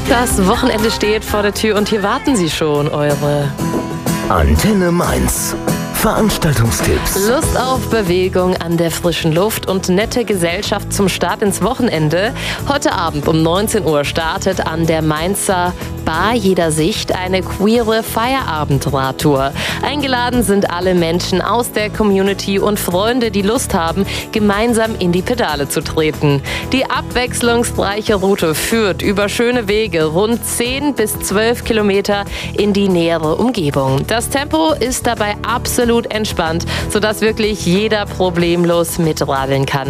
Das Wochenende steht vor der Tür und hier warten Sie schon, eure Antenne Mainz. Veranstaltungstipps. Lust auf Bewegung an der frischen Luft und nette Gesellschaft zum Start ins Wochenende. Heute Abend um 19 Uhr startet an der Mainzer Bar Jeder Sicht eine queere Feierabendradtour. Eingeladen sind alle Menschen aus der Community und Freunde, die Lust haben, gemeinsam in die Pedale zu treten. Die abwechslungsreiche Route führt über schöne Wege rund 10 bis 12 Kilometer in die nähere Umgebung. Das Tempo ist dabei absolut entspannt, sodass wirklich jeder problemlos mitradeln kann.